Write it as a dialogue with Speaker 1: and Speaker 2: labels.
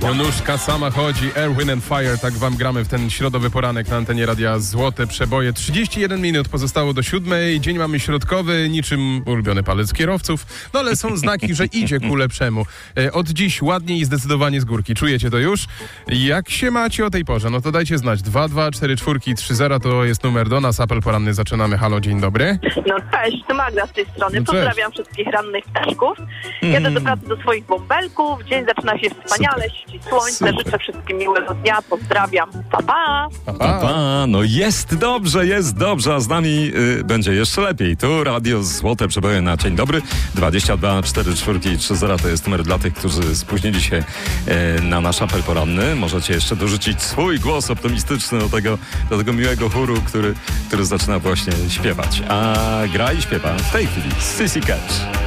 Speaker 1: Nóżka sama chodzi, Earth, Wind and Fire, tak wam gramy w ten środowy poranek na antenie Radia Złote Przeboje. 31 minut pozostało do 7. Dzień mamy środkowy, niczym ulubiony palec kierowców, no ale są znaki, że idzie ku lepszemu. Od dziś ładniej i zdecydowanie z górki. Czujecie to już? Jak się macie o tej porze? No to dajcie znać. 22443 to jest numer do nas. Apel poranny zaczynamy. Halo, dzień dobry.
Speaker 2: No cześć, to Magda z tej strony.
Speaker 1: No
Speaker 2: pozdrawiam wszystkich rannych ptaszków. Jadę do pracy do swoich bąbelków. Dzień zaczyna się wspaniale, świeci słońce.
Speaker 1: Super.
Speaker 2: Życzę wszystkim miłego dnia. Pozdrawiam. Pa, pa.
Speaker 3: No jest dobrze, a z nami będzie jeszcze lepiej. Tu Radio Złote Przeboje na dzień dobry. 22443 to jest numer dla tych, którzy spóźnili się na nasz apel poranny. Możecie jeszcze dorzucić swój głos optymistyczny do tego miłego chóru, który zaczyna właśnie śpiewać. A gra i śpiewa w tej chwili Sissy Catch.